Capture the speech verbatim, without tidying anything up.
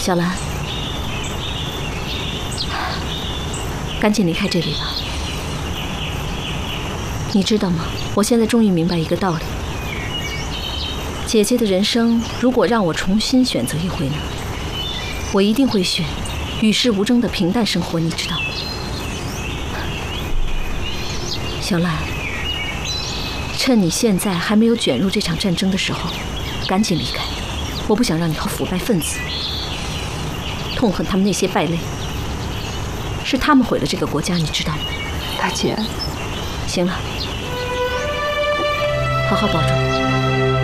小兰，赶紧离开这里吧。你知道吗？我现在终于明白一个道理：姐姐的人生，如果让我重新选择一回呢，我一定会选与世无争的平淡生活，你知道吗？小兰，趁你现在还没有卷入这场战争的时候，赶紧离开。我不想让你和腐败分子痛恨他们那些败类，是他们毁了这个国家，你知道吗？ 大姐， 行了，好好保重。